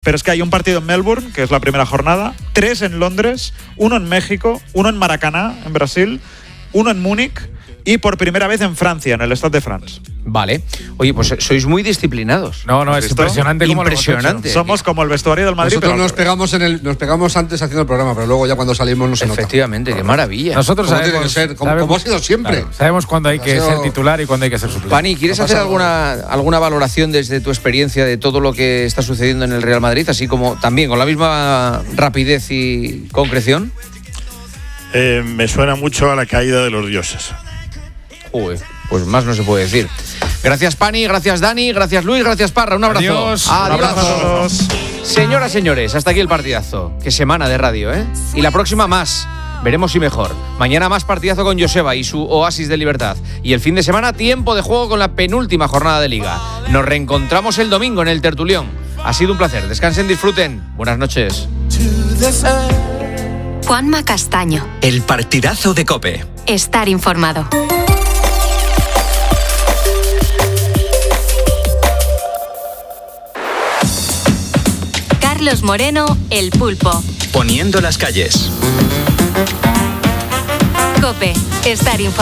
Pero es que hay un partido en Melbourne, que es la primera jornada, 3 en Londres, 1 en México, 1 en Maracaná, en Brasil, 1 en Múnich y por primera vez en Francia, en el Stade de France. Vale. Oye, pues sois muy disciplinados. No, es impresionante cómo impresionante. lo Somos como el vestuario del Madrid. Nosotros pero nos pegamos antes haciendo el programa, pero luego ya cuando salimos no se nota. Efectivamente, qué maravilla. Nosotros Como sabemos, tiene que ser, como ha sido siempre. Claro, sabemos cuándo hay que ser titular y cuándo hay que ser suplente. Pani, ¿quieres hacer alguna valoración desde tu experiencia de todo lo que está sucediendo en el Real Madrid, así como también con la misma rapidez y concreción? Me suena mucho a la caída de los dioses. Uy, pues más no se puede decir. Gracias, Pani, gracias, Dani, gracias, Luis, gracias, Parra. Un abrazo. Adiós. Un abrazo a todos. Señoras, señores, hasta aquí el partidazo. Qué semana de radio, ¿eh? Y la próxima más. Veremos si mejor. Mañana más partidazo con Joseba y su oasis de libertad. Y el fin de semana, tiempo de juego con la penúltima jornada de Liga. Nos reencontramos el domingo en el Tertulión. Ha sido un placer. Descansen, disfruten. Buenas noches. Juanma Castaño. El partidazo de COPE. Estar informado. Carlos Moreno, El Pulpo. Poniendo las calles. COPE. Estar informado.